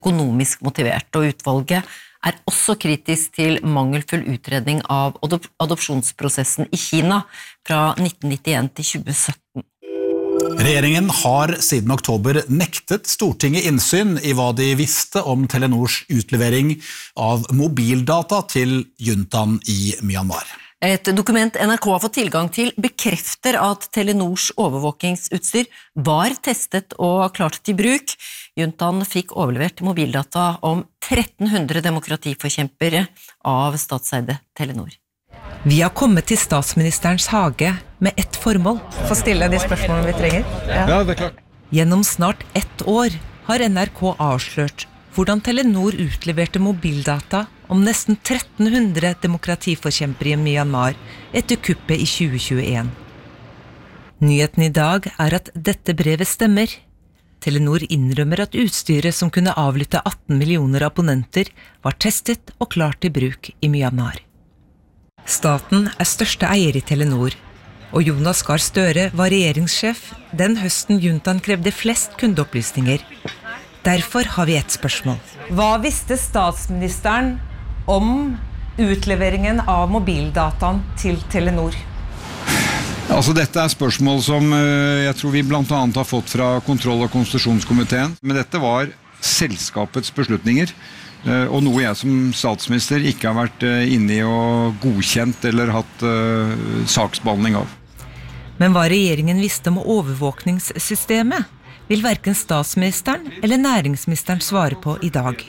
økonomisk motivert, og utvalget også kritisk til mangelfull utredning av adopsjonsprosessen i Kina fra 1991 til 2017. Regjeringen har siden oktober nektet Stortinget innsyn i hva de visste om Telenors utlevering av mobildata til juntaen i Myanmar. Et dokument NRK har fått tilgang til bekrefter at Telenors overvåkingsutstyr var testet og klart til bruk. Juntaen fikk overlevert mobildata om 1300 demokratiforkjempere av statseide Telenor. Vi har kommet til statsministerens hage med ett formål. Få stille de spørsmålene vi trenger. Ja, det klart. Gjennom snart 1 år har NRK avslørt hvordan Telenor utleverte mobildata om nesten 1300 demokratiforkjempere i Myanmar etter kuppet i 2021. Nyheten i dag at dette brevet stemmer. Telenor innrømmer at utstyret som kunne avlytte 18 millioner abonnenter var testet og klart til bruk i Myanmar. Staten største eier i Telenor, og Jonas Gahr Støre var regjeringssjef den høsten juntaen krevde flest kundeopplysninger. Derfor har vi et spørsmål. Hva visste statsministeren om utleveringen av mobildataen til Telenor? Altså dette spørsmål som jeg tror vi blant annet har fått fra kontroll- og konstitusjonskomiteen, men dette var selskapets beslutninger, og noe jeg som statsminister ikke har vært inne i og godkjent eller hatt saksbehandling av. Men hva regjeringen visste om overvåkningssystemet, vil hverken statsministeren eller næringsministeren svare på i dag.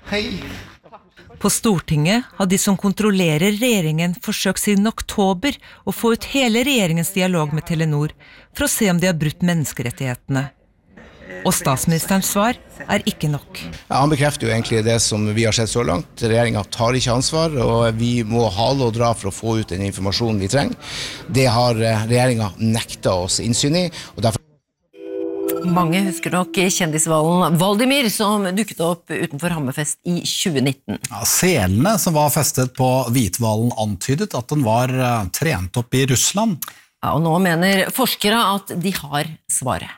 På Stortinget har de som kontrollerer regjeringen forsøkt siden oktober å få ut hele regjeringens dialog med Telenor for å se om de har brutt menneskerettighetene. Og statsministerens svar ikke nok. Ja, han bekrefter jo egentlig det som vi har sett så langt. Regjeringen tar ikke ansvar, og vi må hale og dra for å få ut den informasjonen vi trenger. Det har regjeringen nektet oss innsyn i, og derfor Mange husker nok kjendishvalen Valdimir som dukket opp utenfor Hammerfest i 2019. Ja, selene som var festet på hvithvalen antydet at den var trent opp i Russland. Ja, og nå mener forskere at de har svaret.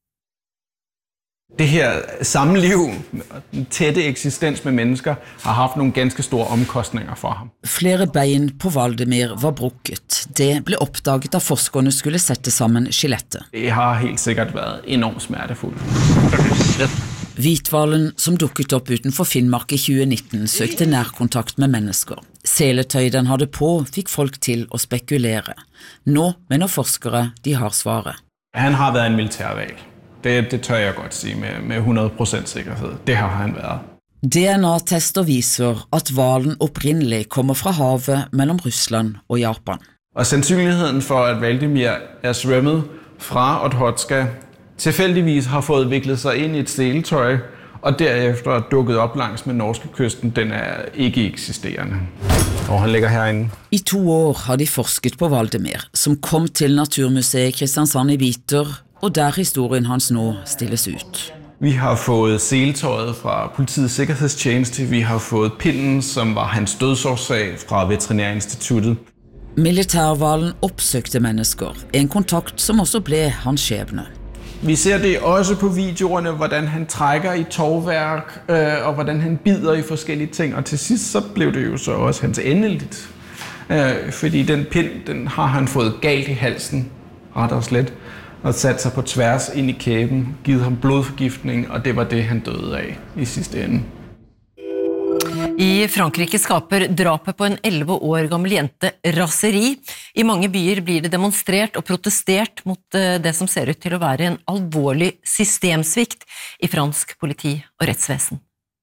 Det her samliv, den tætte eksistens med mennesker, har haft nogle ganske store omkostninger for ham. Flere bein på Valdimir var brukket. Det ble oppdaget da forskerne skulle sette sammen skjelettet. Det har helt sikkert været enormt smertefuldt. Hvithvalen som dukket opp utenfor Finnmark i 2019 søkte nærkontakt med mennesker. Seletøy den hadde på fikk folk til å spekulere. Nå mener forskere de har svaret. Han har været en militærval. Det tør jeg godt si med 100% sikkerhed. Det har han været. DNA-tester viser at hvalen opprinnelig kommer fra havet mellom Russland og Japan. Og sandsynligheden for at Valdimir svømmet fra Okhotska tilfældigvis har fået viklet sig ind i et seletøj og derefter dukket op langs med norske kysten, den ikke eksisterende. Og han ligger herinde. I 2 år har de forsket på Valdimir, som kom til Naturmuseet Kristiansand i Biter, og der historien hans nå stilles ut. Vi har fået seletøjet fra politiets sikkerhedstjeneste, vi har fået pinden, som var hans dødsårsag fra Veterinærinstituttet. Militærhvalen oppsøkte mennesker, en kontakt som også ble hans skjebne. Vi ser det også på videoerne, hvordan han trækker i tovværk, og hvordan han bider i forskellige ting, og til sidst så blev det jo så også hans endeligt. Fordi den pind, den har han fået galt i halsen, ret og slet, og sat sig på tværs ind i kæben, givet ham blodforgiftning, og det var det, han døde af i sidste ende. I Frankrike skaper drapet på en 11 år gammel jente raseri. I mange byer blir det demonstrert og protestert mot det som ser ut til å være en alvorlig systemsvikt i fransk politi og rettsvesen.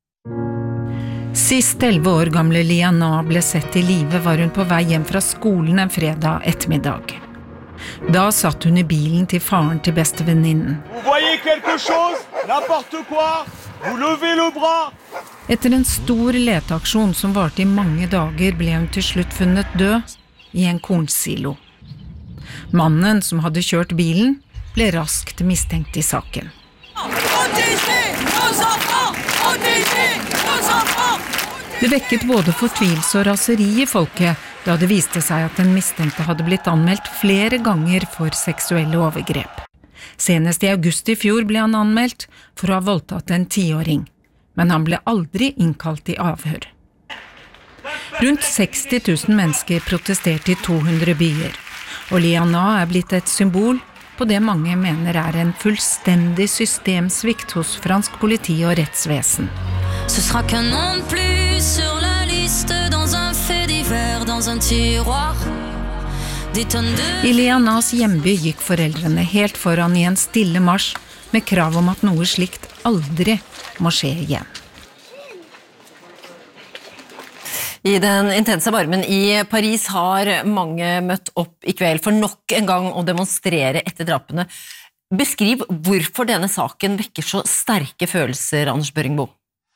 Sist 11 år gamle Liana ble sett i live var hun på vei hjem fra skolen en fredag ettermiddag. Da satt hun i bilen til faren til bestevenninnen. Etter en stor leteaksjon som varte i mange dager ble hun til slutt funnet død i en kornsilo. Mannen som hadde kjørt bilen ble raskt mistenkt i saken. Det vekket både fortvilelse og raseri i folket da det viste seg at den mistenkte hadde blitt anmeldt flere ganger for seksuelle overgrep. Senest i august i fjor ble han anmeldt for å ha voldtatt en 10-åring. men han ble aldri innkalt i avhør. Rundt 60 000 mennesker protesterte i 200 byer, og Liana blitt et symbol på det mange mener en fullstendig systemsvikt hos fransk politi og rettsvesen. Ce sera qu'un nom de plus sur la liste dans un fait divers dans un tiroir. I Lianas hjemby gikk foreldrene helt foran i en stille marsj med krav om at noe slikt aldri må skje igjen. I den intense varmen i Paris har mange møtt opp i kveld for nok en gang å demonstrere etter drapene. Beskriv hvorfor denne saken vekker så sterke følelser, Anders Børingbo.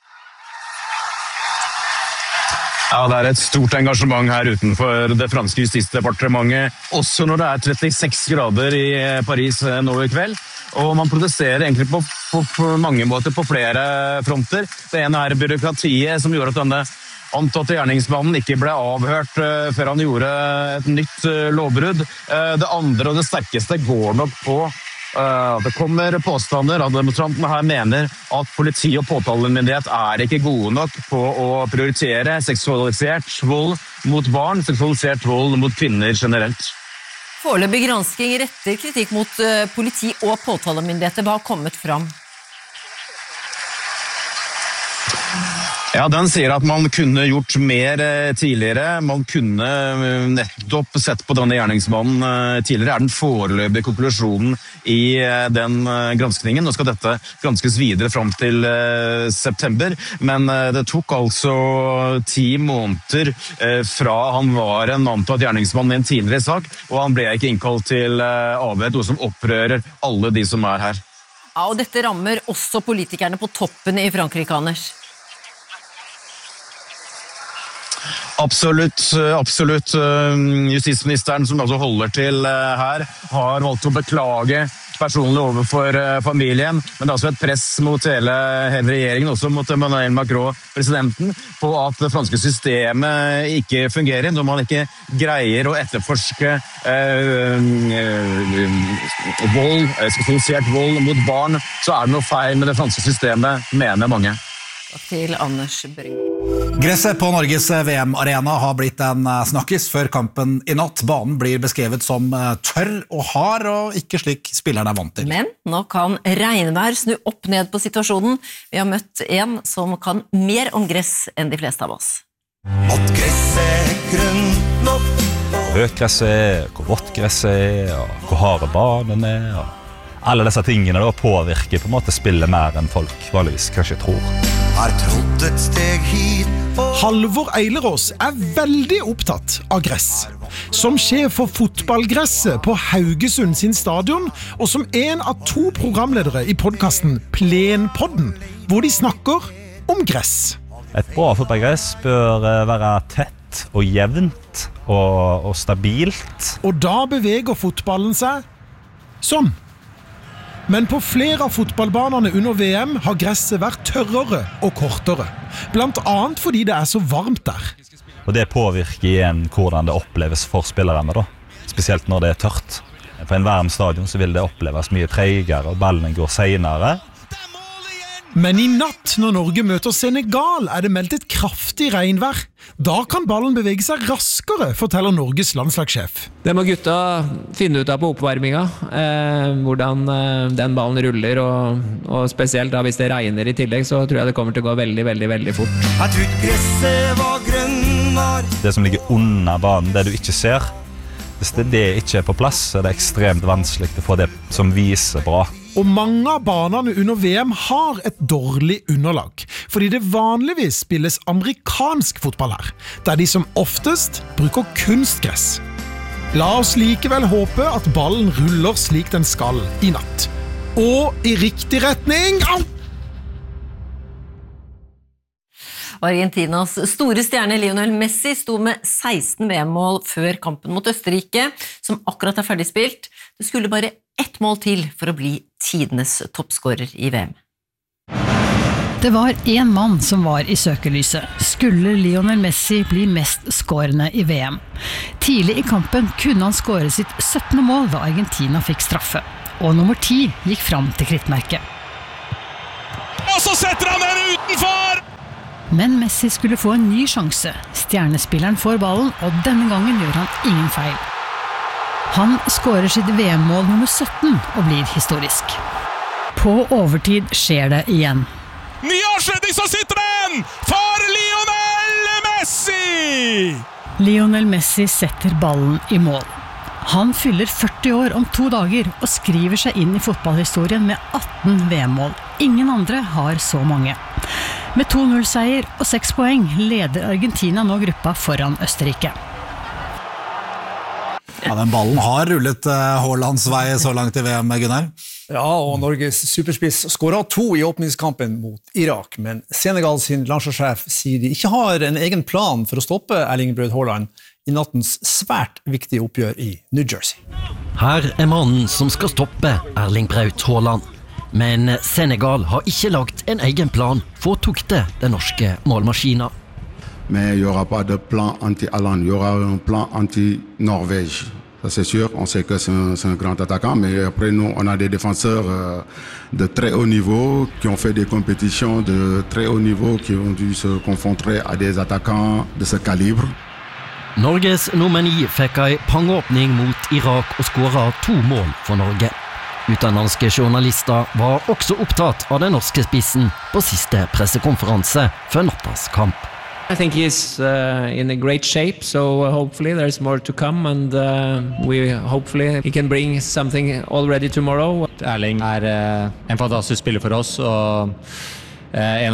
Ja, det et stort engasjement her utenfor det franske justisdepartementet, også når det 36 grader i Paris nå i kveld. Og man protesterer egentlig på mange måter på flere fronter. Det ene byråkratiet som gjorde at denne antatte gjerningsmannen ikke ble avhørt før han gjorde et nytt lovbrudd. Det andre og det sterkeste går nok på det kommer påstander at demonstrantene her mener at politi og påtalemyndighet ikke gode nok på å prioritere seksualisert vold mot barn, seksualisert vold mot kvinner generelt. Foreløpig gransking retter kritikk mot politi og påtalemyndigheter. Hva har kommet fram? Ja, den sier at man kunne gjort mer tidligere. Man kunne nettopp sett på denne gjerningsmannen tidligere. Den foreløpige konklusjonen i den granskningen. Nå skal dette granskes videre frem til september, men det tok altså 10 måneder fra han var en antatt gjerningsmann i en tidligere sak, og han ble ikke innkalt til avhør, noe som opprører alle de som her. Ja, og dette rammer også politikerne på toppen i Frankrike, Anders. Absolutt. Justisministeren som altså holder til her, har valgt å beklage personlig overfor familien, men det også et press mot hele regjeringen, også mot Emmanuel Macron, presidenten, på at det franske systemet ikke fungerer, når man ikke greier å etterforske vold, seksualisert vold mot barn, så det noe feil med det franske systemet, mener mange. Takk til Anders Børing. Gresset på Norges VM-arena har blitt en snakkis før kampen i natt. Banen blir beskrevet som tørr og hard, og ikke slik spillerne vant til. Men nå kan regnvær snu opp ned på situasjonen. Vi har møtt en som kan mer om gress enn de fleste av oss. At gresset grønt nok, rødt gresset hvor vått gresset og hvor harde banen og alle disse tingene da påvirker på en måte spillet mer enn folk vanligvis kanskje tror. Har trådt et steg hit. Halvor Eilerås veldig opptatt av gress. Som sjef for fotballgresset på Haugesund sin stadion, og som en av 2 programledere i podcasten Plenpodden, hvor de snakker om gress. Et bra fotballgress bør være tett og jevnt og stabilt. Og da beveger fotballen seg sånn. Men på flere av fotballbanene under VM har gresset vært tørrere og kortere. Blant annet fordi det så varmt der. Og det påvirker igjen hvordan det oppleves for spillerne da. Spesielt når det tørt. På en varm stadion så vil det oppleves mye tregere og ballene går senere. Men i natt når Norge møter Senegal det meldt et kraftig regnvær. Da kan ballen bevege seg raskere, forteller Norges landslagssjef. Det må gutta finne ut av på oppvarminga, hvordan den ballen ruller, og spesielt da hvis det regner i tillegg, så tror jeg det kommer til å gå veldig, veldig, veldig fort. Jeg trodde gresset var grønnar. Det som ligger under banen, det du ikke ser, hvis det ikke på plass, så det ekstremt vanskelig å få det som viser bra. Og mange av banene under VM har et dårlig underlag, fordi det vanligvis spilles amerikansk fotball her, der de som oftest bruker kunstgress. La oss likevel håpe at ballen ruller slik den skal i natt. Og i riktig retning! Au! Argentinas store stjerne Lionel Messi sto med 16 VM-mål før kampen mot Østerrike, som akkurat ferdig spilt. Det skulle bare 1 mål til for å bli tidenes toppskårer i VM. Det var en mann som var i søkelyset. Skulle Lionel Messi bli mest skårende i VM? Tidlig i kampen kunne han skåre sitt 17. mål da Argentina fikk straffe. Og nummer 10 gikk fram til krittmerket. Og så setter han den utenfor! Men Messi skulle få en ny sjanse. Stjernespilleren får ballen, og denne gangen gjør han ingen feil. Han skårer sitt VM-mål nummer 17 og blir historisk. På overtid skjer det igjen. Ny avslutning, så sitter den for Lionel Messi! Lionel Messi setter ballen i mål. Han fyller 40 år om 2 dager og skriver seg inn i fotballhistorien med 18 VM-mål. Ingen andre har så mange. Med 2-0-seier og 6 poeng leder Argentina nå gruppa foran Østerrike. Ja, den ballen har rullet Haalands vei så langt i VM, Gunnar. Ja, og Norges superspiss skåret 2 i åpningskampen mot Irak, men Senegal sin landslagssjef sier de ikke har en egen plan for å stoppe Erling Braut Haaland i nattens svært viktige oppgjør i New Jersey. Her mannen som skal stoppe Erling Braut Haaland. Men Senegal har ikke lagt en egen plan for å tukte den norske målmaskinen. Mais il n'y aura pas de plan anti-Haaland, il y aura un plan anti-Norvège. Ça c'est sûr, on sait que c'est un grand attaquant, mais après nous, on a des défenseurs de très haut niveau qui ont fait des compétitions de très haut niveau, qui ont dû se confronter à des attaquants de ce calibre. Norges nummer 9 fikk en pangåpning mot Irak og skåret 2 mål for Norge. Utenlandske journalister var også opptatt av den norske spissen på siste pressekonferanse før nattas kamp. I think he's in a great shape, so hopefully there's more to come, and hopefully he can bring something already tomorrow. Erling en fantastisk spiller for oss, og en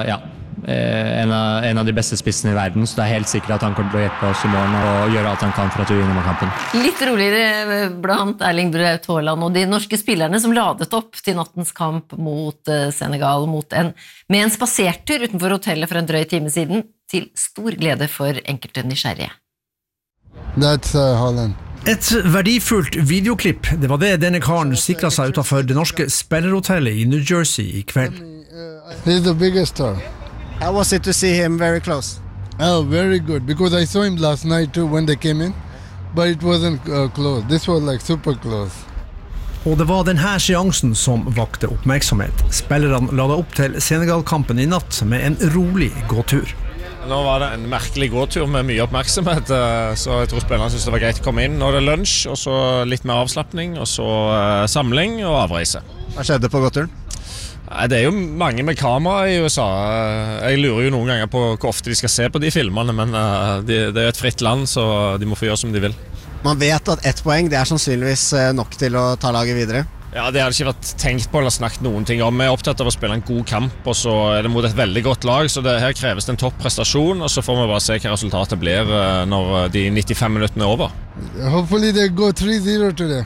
av de beste spissene i verden, så det helt sikkert at han kommer til å hjelpe oss i morgen og gjøre alt han kan for at vi vinner kampen. Litt roligere blant Erling Braut Haaland og de norske spillerne som ladet opp til nattens kamp mot Senegal med en spasertur utenfor hotellet for en drøy time siden, til stor glede for enkelte nysgjerrige. That's Haaland. Et verdifullt videoklipp, det var det denne karen sikret seg utenfor det norske spillerhotellet i New Jersey i kveld. He's the biggest star. How was it to see him very close? Oh, very good, because I saw him last night too when they came in, but it wasn't close. This was like super close. Og det var denne seansen som vakte oppmerksomhet. Spillerne la opp til Senegal-kampen i natt med en rolig gåtur. Nå var det en merkelig gåtur med mye oppmerksomhet, så jeg tror spillerne synes det var greit å komme inn. Nå er det lunsj, og så litt mer avslappning, og så samling og avreise. Hva skjedde på gåturen? Det er jo mange med kamera i USA. Jeg lurer jo noen ganger på hvor ofte de skal se på de filmene, men det er jo et fritt land, så de må få gjøre som de vil. Man vet at 1 poeng, det er sannsynligvis nok til å ta laget videre. Ja, det har ikke vært tenkt på eller snakket noen ting om. Vi er opptatt av å spille en god kamp, og så er det mot et veldig godt lag, så her kreves det en topprestasjon, og så får vi bare se hva resultatet blir når de 95 minuttene er over. Hopefully they go 3-0 today.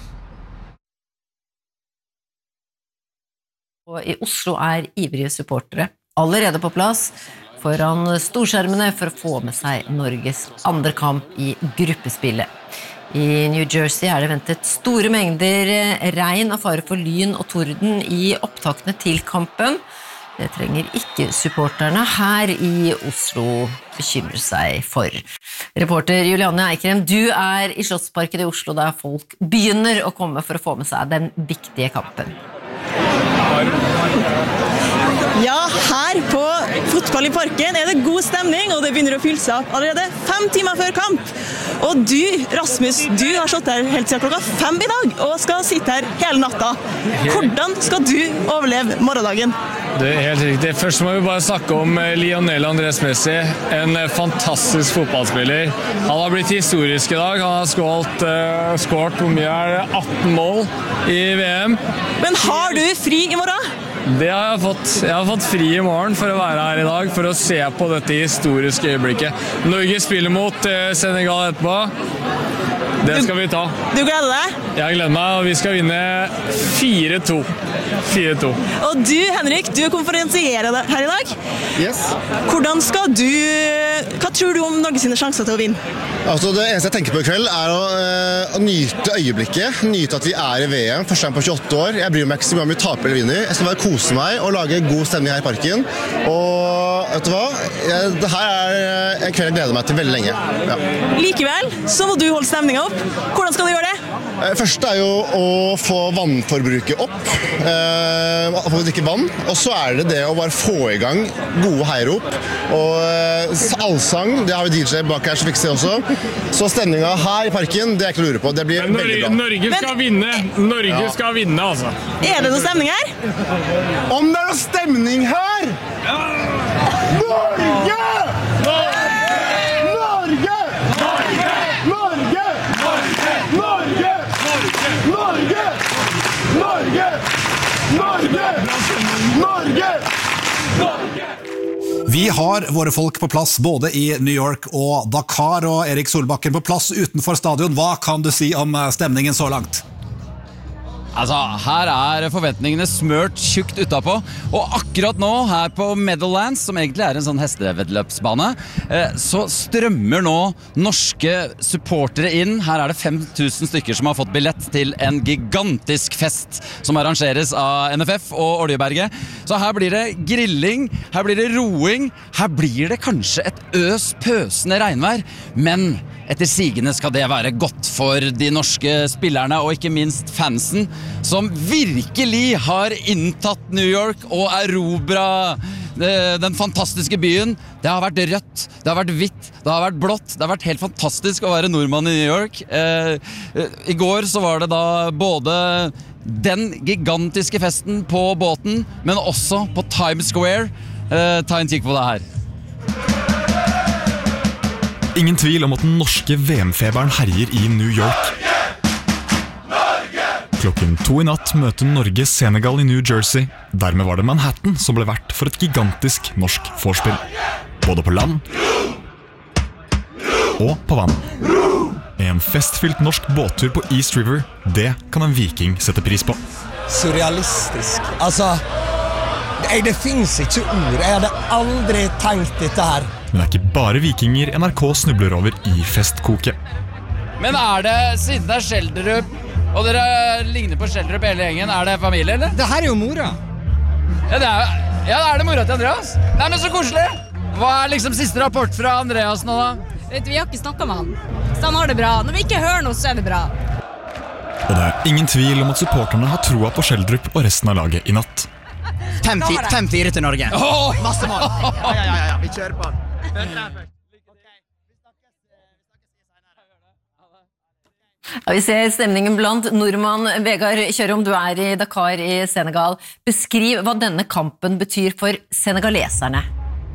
Og i Oslo er ivrige supportere allerede på plass foran storskjermene for å få med seg Norges andre kamp i gruppespillet. I New Jersey er det ventet store mengder regn og fare for lyn og torden i opptakene til kampen. Det trenger ikke supporterne her i Oslo bekymre seg for. Reporter Juliane Eikrem, du er i Slottsparken i Oslo der folk begynner å komme for å få med seg den viktige kampen. Ja, her på Fotball i Parken er det god stemning, og det begynner å fylle seg opp allerede 5 timer før kamp. Og du, Rasmus, du har stått her helt siden klokka 5 i dag, og skal sitte her hele natta. Hvordan skal du overleve morgendagen? Det er helt riktig. Først må vi bare snakke om Lionel Andrés Messi, en fantastisk fotballspiller. Han har blitt historisk i dag. Han har skåret hvor mye er det? 18 mål i VM. Men har du fri i morgen? Det har jeg fått. Jeg har fått fri i morgen for å være her i dag, for å se på dette historiske øyeblikket. Norge spiller mot Senegal etterpå. Det skal vi ta. Du gleder deg? Jeg gleder meg, og vi skal vinne 4-2. 4-2. Og du, Henrik, du er konferansierer her i dag. Yes. Hvordan skal du... Hva tror du om Norges sjanser til å vinne? Altså, det eneste jeg tenker på i kveld er å nyte øyeblikket, nyte at vi er i VM, første gang på 28 år. Jeg bryr meg ikke så mye om vi taper eller vinner. Jeg skal bare kose meg og lage god stemning her i parken. Og vet du hva? Det her er en kveld jeg gleder meg til veldig lenge. Ja. Likevel så må du holde stemningen opp. Hvordan skal du gjøre det? Første jo å få vannforbruket opp, få drikke vann, og så det det å bare få i gang gode heiarop, og allsang, det har vi DJ bak her som fikser det også, så stemningen her i parken, det ikke å lure på, det blir veldig bra. Norge skal vinne, Norge skal vinne altså. Det noe stemning her? Om det noe stemning her! Norge! Vi har våre folk på plass både i New York og Dakar, og Erik Solbakken på plass utenfor stadion. Hva kan du si om stemningen så langt? Altså, her forventningene smørt tjukt utapå, og akkurat nå her på Meadowlands, som egentlig en sånn hestevedløpsbane, så strømmer nå norske supportere inn. Her det 5000 stykker som har fått billett til en gigantisk fest som arrangeres av NFF og Oljeberget. Så her blir det grilling, her blir det roing, her blir det kanskje et pøsende regnvær, men etter sigende skal det være godt for de norske spillerne og ikke minst fansen, som virkelig har inntatt New York og erobret den fantastiske byen. Det har vært rødt, det har vært hvitt, det har vært blått, det har vært helt fantastisk å være nordmann i New York. I går så var det da både den gigantiske festen på båten, men også på Times Square. Ta en kikk på det her. Ingen tvil om at den norske VM-feberen herjer i New York. Klokken 2 i natt møter Norge Senegal i New Jersey. Dermed var det Manhattan som ble vert for et gigantisk norsk vorspiel. Både på land og på vann. En festfylt norsk båttur på East River, det kan en viking sette pris på. Surrealistisk. Altså, det finnes ikke ord. Jeg hadde aldri tenkt dette her. Men det ikke bare vikinger NRK snubler over i festkoket. Men det, siden det Skjelderup, og dere ligner på Skjelderup hele gjengen, det familie, eller? Det her jo mora. Ja, det mora til Andreas? Nei, men så koselig! Hva liksom siste rapport fra Andreas nå da? Vet du, vi har ikke snakket med han. Så han har det bra. Når vi ikke hører noe, så det bra. Og det ingen tvil om at supporterne har troa på Skjelderup og resten av laget i natt. 5-4 til Norge. Masse mål. Ja, vi kjører på. Ja, vi ser stemningen blant nordmann. Vegard Kjørom, du i Dakar i Senegal. Beskriv hva denne kampen betyr for senegaleserne.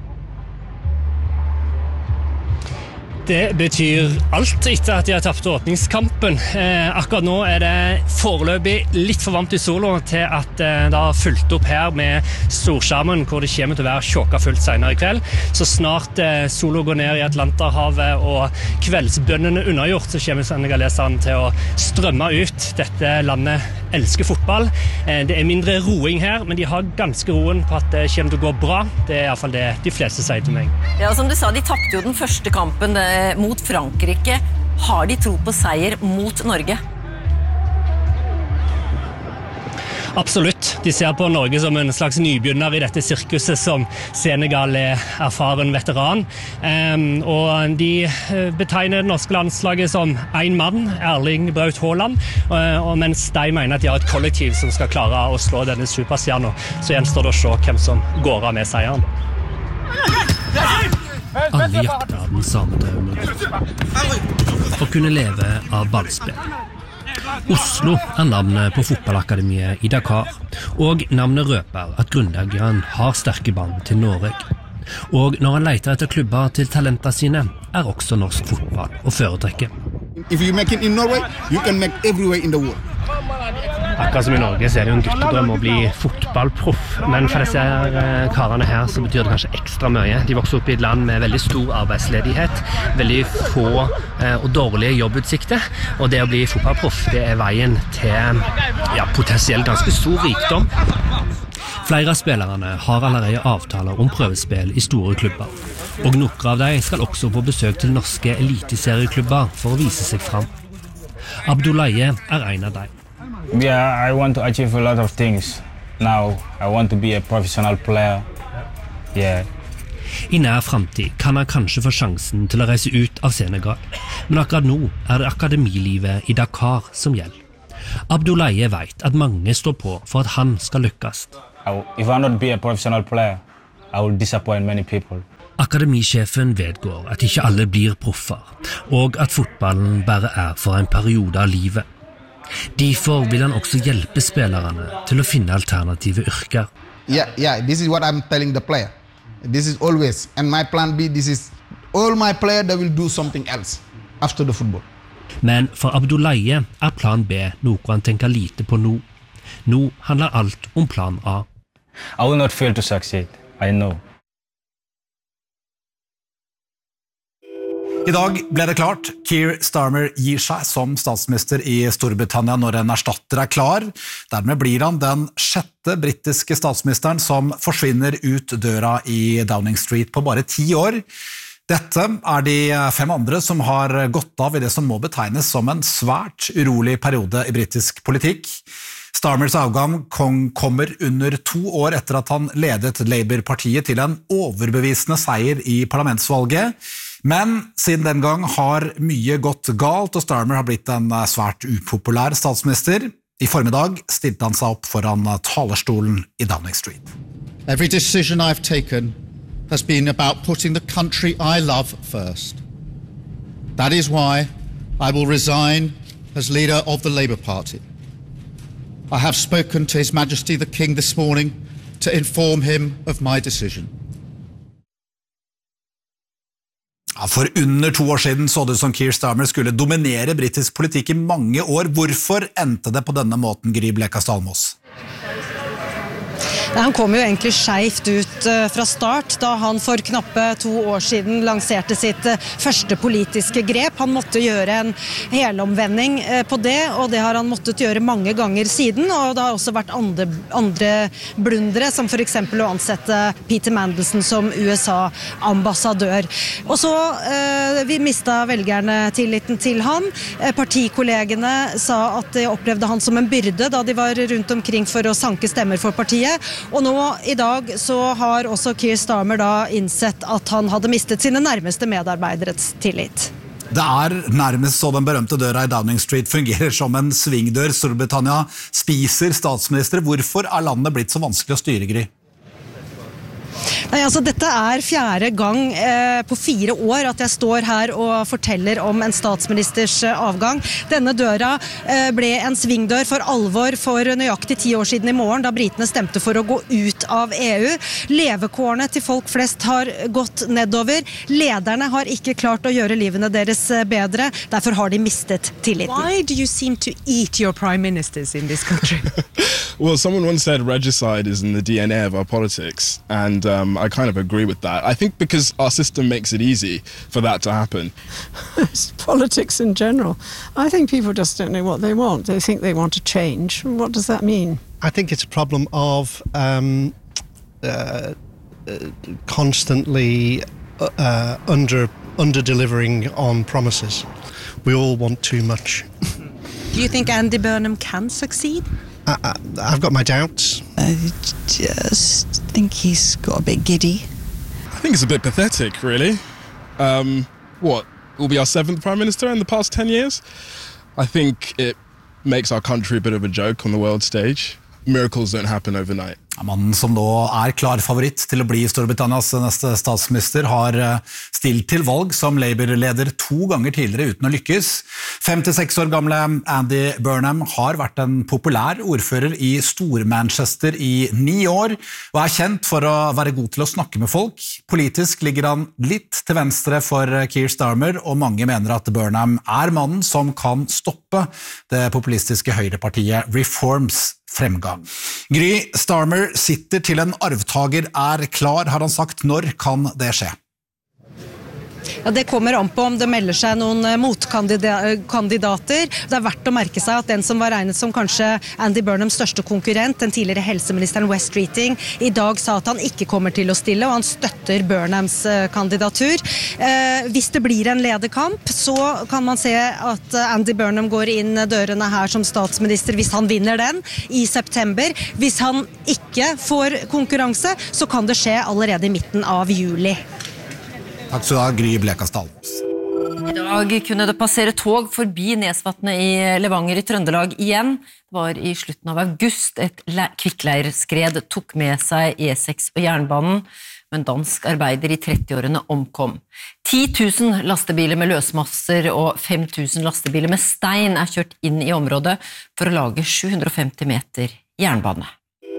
Det betyr alt etter at de har tapt åpningskampen. Akkurat nå det foreløpig litt for varmt i sola til at det har fulgt opp her med storskjermen, hvor det kommer til å være tjåka fullt senere i kveld. Så snart sola går ned i Atlanterhavet og kveldsbønnene unnagjort, så kommer senegaleserne til å strømme ut. Dette landet elsker fotball. Det mindre roing her, men de har ganske roen på at det kommer til å gå bra. Det I hvert fall det de fleste sier til meg. Ja, som du sa, de tappte jo den første kampen mot Frankrike. Har de tro på seier mot Norge? Absolutt. De ser på Norge som en slags nybegynner i dette sirkuset som Senegal erfaren veteran. Og de betegner det norske landslaget som en mann, Erling Braut Haaland, mens de mener at de har et kollektiv som skal klare å slå denne superstjerna. Så gjenstår det å se hvem som går av med seieren. Alle jakter den samme drømmen. Å kunne leve av ballspill. Oslo navnet på fotballakademiet i Dakar, og navnet røper at grunnleggeren har sterke bånd til Norge. Og når han leter etter klubber til talenter sine, også norsk fotball å foretrekke. If you make it in Norway, you can make everywhere in the world. Akkurat som i Norge så det jo en guttedrøm å bli fotballproff, men for disse karene her så betyr det kanskje ekstra mye. De vokser opp i et land med veldig stor arbeidsledighet, veldig få og dårlige jobbutsikter, og det å bli fotballproff, det veien til potensielt ganske stor rikdom. Flere av spillerne har allerede avtaler om prøvespill i store klubber, og noen av dem skal også på besøk til norske eliteserieklubber for å vise seg fram. Abdoulaye en av dem. Yeah, I want to achieve a lot of things. Now, I want to be a professional player. Yeah. I nær fremtid kan han kanskje få sjansen til å reise ut av Senegal, men akkurat nå det akademilivet i Dakar som gjelder. Abdoulaye vet at mange står på for at han skal lykkes. If I not be a professional player, I will disappoint many people. Akademisjefen vedgår at ikke alle blir proffer, og at fotballen bare for en periode av livet. Derfor vil han også hjelpe spillerne til å finne alternative yrker. Yeah, this is what I'm telling the player. This is always, and my plan B, this is all my player that will do something else after the football. Men for Abdoulaye plan B noe han tenker lite på nå. Nå handler alt om plan A. I will not fail to succeed, I know. I dag ble det klart, Keir Starmer gir seg som statsminister i Storbritannia når en erstatter klar. Dermed blir han den 6. britiske statsministeren som forsvinner ut døra i Downing Street på bare 10 år. Dette de 5 andre som har gått av i det som må betegnes som en svært urolig periode i britisk politikk. Starmers avgang kommer under 2 år etter at han ledet Labour-partiet til en overbevisende seier i parlamentsvalget. Men siden den gang har mye gått galt, og Starmer har blitt en svært upopulær statsminister. I formiddag stilte han seg opp foran talerstolen i Downing Street. Every decision I've taken has been about putting the country I love first. That is why I will resign as leader of the Labour Party. I have spoken to His Majesty the King this morning to inform him of my decision. For under 2 år siden så det som Keir Starmer skulle dominere britisk politikk i mange år. Hvorfor endte det på denne måten, Gry Blekastad Almås? Han kom jo egentlig skjevt ut fra start da han for knappe 2 år siden lanserte sitt første politiske grep. Han måtte gjøre en helomvending på det, og det har han måttet gjøre mange ganger siden. Og det har også vært andre blundere, som for eksempel å ansette Peter Mandelson som USA-ambassadør. Og så vi mistet velgerne tilliten til han. Partikollegene sa at de opplevde han som en byrde da de var rundt omkring for å sanke stemmer for partiet. Og nå i dag så har også Keir Starmer da innsett at han hadde mistet sine nærmeste medarbeiderets tillit. Det nærmest så den berømte døra i Downing Street fungerer som en svingdør. Storbritannia spiser statsminister. Hvorfor landet blitt så vanskelig å styre, Gry? Nei, altså dette 4. gang på 4 år at jeg står her og forteller om en statsministers avgang. Denne døra ble en svingdør for alvor for nøyaktig 10 år siden i morgen, da britene stemte for å gå ut av EU. Levekårene til folk flest har gått nedover. Lederne har ikke klart å gjøre livene deres bedre. Derfor har de mistet tilliten. Why do you seem to eat your prime ministers in this country? Well, someone once said regicide is in the DNA of our politics, and I kind of agree with that. I think because our system makes it easy for that to happen. Politics in general. I think people just don't know what they want. They think they want to change. What does that mean? I think it's a problem of constantly under-delivering on promises. We all want too much. Do you think Andy Burnham can succeed? I've got my doubts. I just think he's got a bit giddy. I think it's a bit pathetic, really. What, will be our 7th Prime Minister in the past 10 years? I think it makes our country a bit of a joke on the world stage. Miracles don't happen overnight. Mannen som nå klar favoritt til å bli Storbritannias neste statsminister har stilt til valg som Labour-leder 2 ganger tidligere uten å lykkes. 56 år gamle Andy Burnham har vært en populær ordfører i Stor-Manchester i 9 år, og kjent for å være god til å snakke med folk. Politisk ligger han litt til venstre for Keir Starmer, og mange mener at Burnham mannen som kan stoppe det populistiske høyrepartiet Reforms fremgang. Gry, Starmer sitter til en arvtager klar, har han sagt. Når kan det skje? Ja, det kommer an på om det melder seg noen motkandidater. Det verdt å merke seg at den som var regnet som kanskje Andy Burnhams største konkurrent, den tidligere helseministeren Wes Streeting, i dag sa at han ikke kommer til å stille, og han støtter Burnhams kandidatur. Hvis det blir en lederkamp, så kan man se at Andy Burnham går inn dørene her som statsminister hvis han vinner den i september. Hvis han ikke får konkurranse, så kan det skje allerede i midten av juli. Takk skal du ha, Gry Blekastad Almås. I dag kunne det passere tog forbi Nesvatnet i Levanger i Trøndelag igjen. Det var i slutten av august et kvikkleirskred tok med seg E6 og jernbanen, men dansk arbeider i 30-årene omkom. 10 000 lastebiler med løsmasser og 5 000 lastebiler med stein kjørt inn i området for å lage 750 meter jernbane.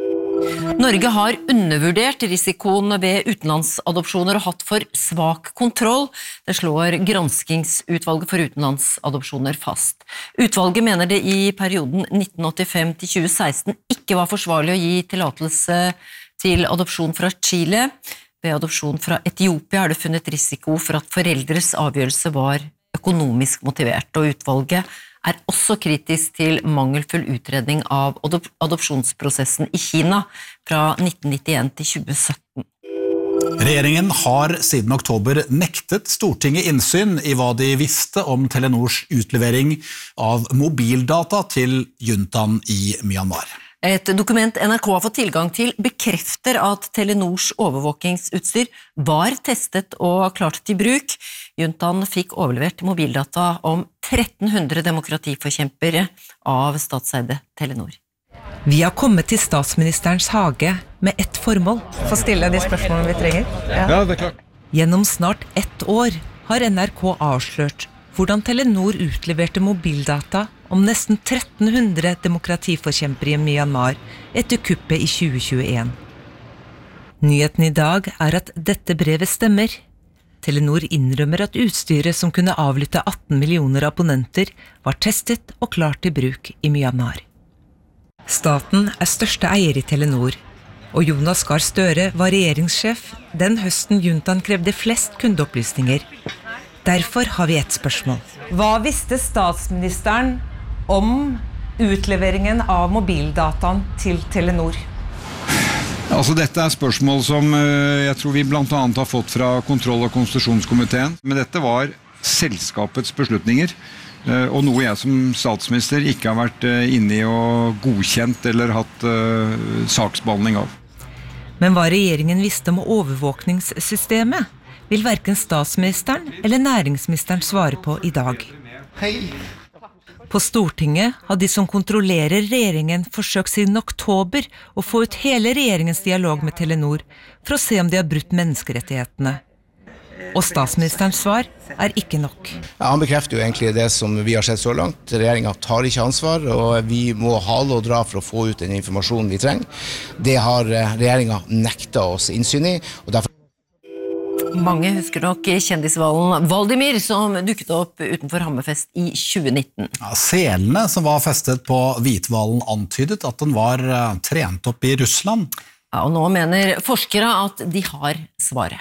Norge har undervurdert risikoen ved utenlandsadopsjoner og hatt for svak kontroll. Det slår granskingsutvalget for utenlandsadopsjoner fast. Utvalget mener det i perioden 1985 til 2016 ikke var forsvarlig å gi tillatelse til adopsjon fra Chile. Ved adopsjon fra Etiopia det funnet risiko for at foreldres avgjørelse var økonomisk motivert, og utvalget også kritisk til mangelfull utredning av adopsjonsprosessen i Kina fra 1991 til 2017. Regjeringen har siden oktober nektet Stortinget innsyn i hva de visste om Telenors utlevering av mobildata til juntaen i Myanmar. Et dokument NRK har fått tilgang til bekrefter at Telenors overvåkingsutstyr var testet og klart til bruk. Juntaen fikk overlevert mobildata om 1300 demokratiforkjempere av statseide Telenor. Vi har kommet til statsministerens hage med ett formål. Få stille de spørsmålene vi trenger. Ja, det klart. Gjennom snart 1 år har NRK avslørt hvordan Telenor utleverte mobildata om nesten 1300 demokratiforkjempere i Myanmar etter kuppet i 2021. Nyheten i dag at dette brevet stemmer. Telenor innrømmer at utstyret som kunne avlytte 18 millioner abonnenter var testet og klart til bruk i Myanmar. Staten største eier i Telenor, og Jonas Gahr Støre var regjeringssjef den høsten juntaen krevde flest kundeopplysninger. Derfor har vi et spørsmål. Hva visste statsministeren om utleveringen av mobildataen til Telenor? Altså dette spørsmål som jeg tror vi blant annet har fått fra kontroll- og konstitusjonskomiteen, men dette var selskapets beslutninger, og noe jeg som statsminister ikke har vært inne i og godkjent eller hatt saksbehandling av. Men hva regjeringen visste om overvåkningssystemet, vil hverken statsministeren eller næringsministeren svare på i dag. På Stortinget har de som kontrollerer regjeringen forsøkt siden oktober å få ut hele regjeringens dialog med Telenor for å se om de har brutt menneskerettighetene. Og statsministerens svar ikke nok. Ja, han bekrefter jo egentlig det som vi har sett så langt. Regjeringen tar ikke ansvar, og vi må hale og dra for å få ut den informasjonen vi trenger. Det har regjeringen nektet oss innsyn i, og derfor Mange husker nok kjendishvalen Valdimir som dukket opp utenfor Hammerfest i 2019. Ja, selene som var festet på Hvithvalen antydet at den var trent opp i Russland. Ja, og nå mener forskere at de har svaret.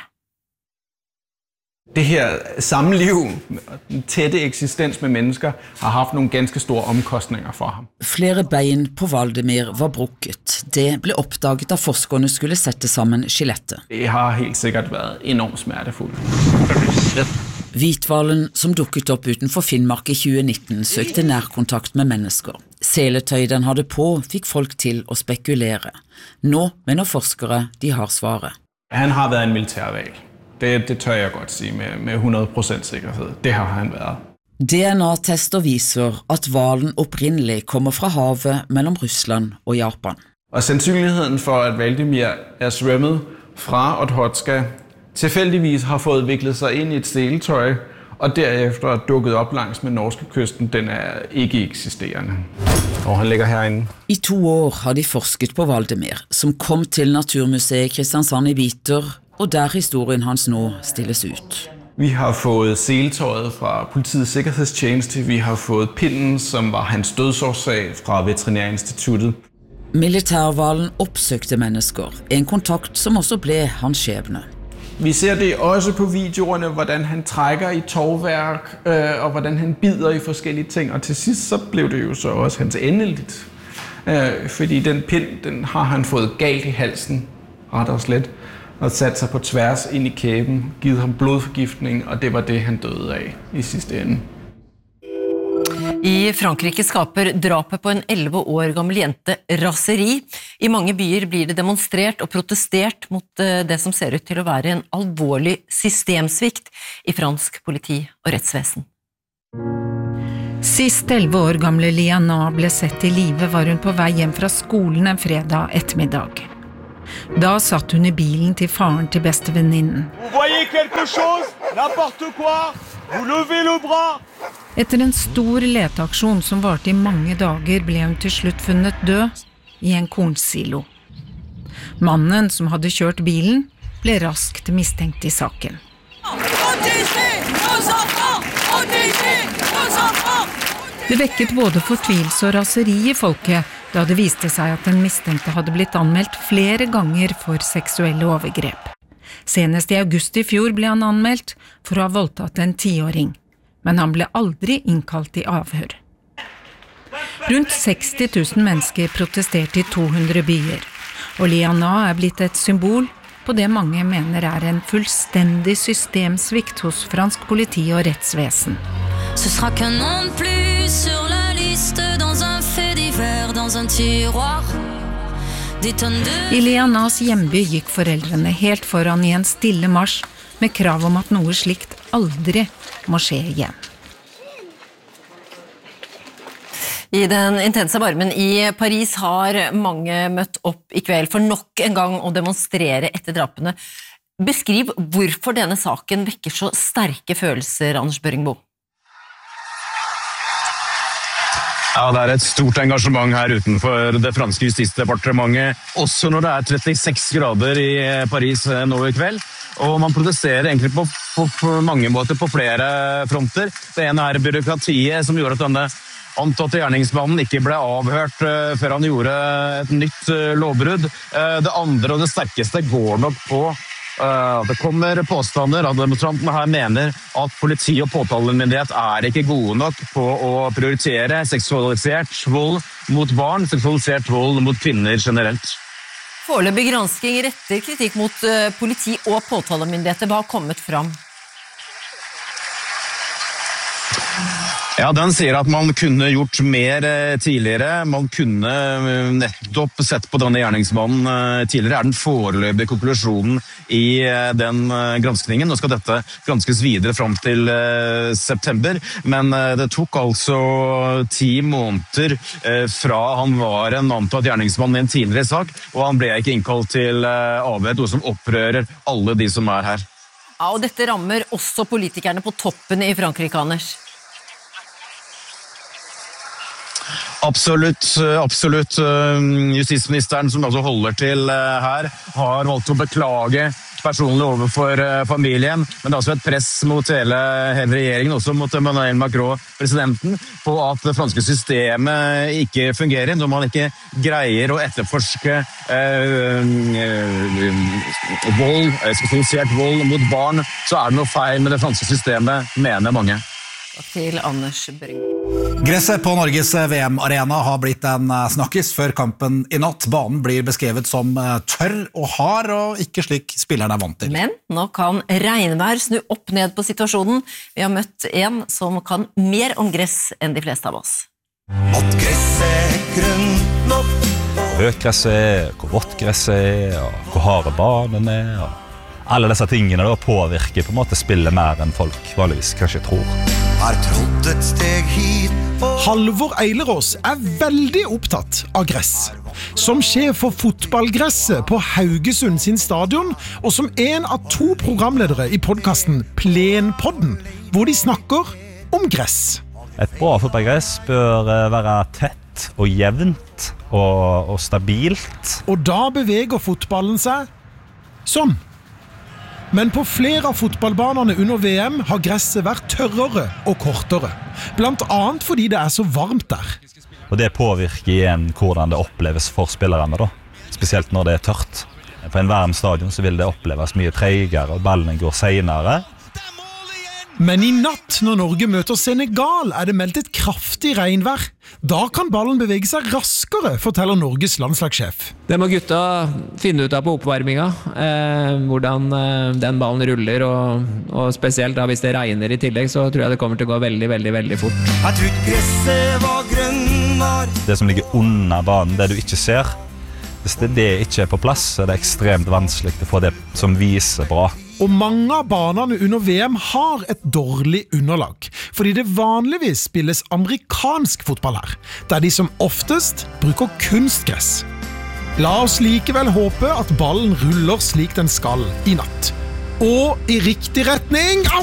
Det her samliv, den tætte eksistens med mennesker, har haft nogle ganske store omkostninger for ham. Flere bein på Valdimir var brukket. Det ble oppdaget da forskerne skulle sette sammen skjelettet. Det har helt sikkert vært enormt smertefullt. Hvithvalen som dukket opp utenfor Finnmark i 2019 søkte nærkontakt med mennesker. Seletøy den hadde på fikk folk til å spekulere. Nå mener forskere de har svaret. Han har vært en militærhval. Det tør jeg godt si med 100% sikkerhet. Det har han været. DNA-tester viser at hvalen opprinnelig kommer fra havet mellom Russland og Japan. Og sannsynligheden for at Valdimir svømmet fra Okhotska tilfældigvis har fået viklet sig ind i et seletøj og derefter dukket op langs med norskekysten, den ikke eksisterende. Og han ligger herinde. I 2 år har de forsket på Valdimir, som kom til Naturmuseet Kristiansand i Hviter, og der historien hans nå stilles ut. Vi har fået seletøjet fra politiets sikkerhedstjeneste, vi har fået pinden, som var hans dødsårsag fra Veterinærinstituttet. Militærhvalen oppsøkte mennesker, en kontakt som også ble hans skjebne. Vi ser det også på videoerne, hvordan han trækker i tovværk, og hvordan han bider i forskellige ting, og til sidst så blev det jo så også hans endeligt. Fordi den pind, den har han fået galt i halsen, ret og slet, og sat sig på tværs ind i kæben, givet ham blodforgiftning, og det var det, han døde af i sidste ende. I Frankrike skaper drapet på en 11 år gammel jente raseri. I mange byer blir det demonstrert og protestert mot det som ser ut til å være en alvorlig systemsvikt i fransk politi og rettsvesen. Sist 11 år gamle Liana ble sett i live var hun på vei hjem fra skolen en fredag ettermiddag. Da satt hun i bilen til faren til bestevenninnen. Etter en stor leteaksjon som varte i mange dager ble hun til slutt funnet død i en kornsilo. Mannen som hadde kjørt bilen ble raskt mistenkt i saken. Det vekket både fortvilelse og raseri i folket da det viste seg at den mistenkte hadde blitt anmeldt flere ganger for seksuelle overgrep. Senest i august i fjor ble han anmeldt for å ha voldtatt en 10-åring, men han ble aldri innkalt i avhør. Rundt 60 000 mennesker protesterte i 200 byer, og Liana blitt et symbol på det mange mener en fullstendig systemsvikt hos fransk politi og rettsvesen. Ce sera qu'un nom de plus sur la liste dans un fait divers dans un tiroir. I Lianas hjemby gikk foreldrene helt foran i en stille marsj med krav om at noe slikt aldri må skje igjen. I den intense varmen i Paris har mange møtt opp i kveld for nok en gang å demonstrere etter drapene. Beskriv hvorfor denne saken vekker så sterke følelser, Anders Børingbo. Ja, det et stort engasjement her utenfor det franske justisdepartementet, også når det 36 grader i Paris nå i kveld. Og man protesterer egentlig på mange måter på flere fronter. Det ene byråkratiet som gjorde at denne antatte gjerningsmannen ikke ble avhørt før han gjorde et nytt lovbrudd. Det andre og det sterkeste går nok på det kommer påstander at demonstrantene her mener at politi og påtalemyndighet ikke gode nok på å prioritere seksualisert vold mot barn, seksualisert vold mot kvinner generelt. Foreløpig gransking retter kritikk mot politi og påtalemyndigheter. Hva har kommet fram? Ja, den sier at man kunne gjort mer tidligere. Man kunne nettopp sett på denne gjerningsmannen tidligere. Den foreløpige konklusjonen i den granskningen. Nå skal dette granskes videre frem til september, men det tok altså 10 måneder fra han var en antatt gjerningsmann i en tidligere sak, og han ble ikke innkalt til avhør, noe som opprører alle de som her. Ja, og dette rammer også politikerne på toppen i Frankrike, Anders. Absolutt. Justisministeren som altså holder til her, har valgt å beklage personlig overfor familien, men det også et press mot hele regjeringen, også mot Emmanuel Macron, presidenten, på at det franske systemet ikke fungerer, når man ikke greier å etterforske seksualisert vold mot barn, så det noe feil med det franske systemet, mener mange. Takk til Anders Børing. Gresset på Norges VM-arena har blitt en snakkis før kampen i natt. Banen blir beskrevet som tørr og hard, og ikke slik spillerne vant til. Men nå kan regnvær snu opp ned på situasjonen. Vi har møtt en som kan mer om gress enn de fleste av oss. At gresset grønt nok, høyt gresset, hvor vått gresset og hvor harde banen og alle disse tingene da påvirker på en måte spillet mer enn folk vanligvis kanskje tror. Har trådt et steg hit. Halvor Eilerås veldig opptatt av gress. Som sjef for fotballgresset på Haugesund sin stadion, og som en av 2 programledere i podcasten Plenpodden, hvor de snakker om gress. Et bra fotballgress bør være tett og jevnt og stabilt. Og da beveger fotballen seg sånn. Men på flere av fotballbanene under VM har gresset vært tørrere og kortere. Blant annet fordi det så varmt der. Og det påvirker igjen hvordan det oppleves for spillerne da. Spesielt når det tørt. På en varm stadion så vil det oppleves mye tregere, og ballene går senere. Men i natt, når Norge møter Senegal, det meldt et kraftig regnvær. Da kan ballen bevege seg raskere, forteller Norges landslagssjef. Det må gutta finne ut av på oppvarminga, hvordan den ballen ruller, og spesielt da hvis det regner i tillegg, så tror jeg det kommer til å gå veldig, veldig, veldig fort. Jeg trodde gresset var grønnar. Det som ligger under banen, det du ikke ser, hvis det ikke på plass, så det ekstremt vanskelig å få det som viser bra. Og mange av banene under VM har et dårlig underlag, fordi det vanligvis spilles amerikansk fotball her, der de som oftest bruker kunstgress. La oss likevel håpe at ballen ruller slik den skal i natt. Og i riktig retning! Au!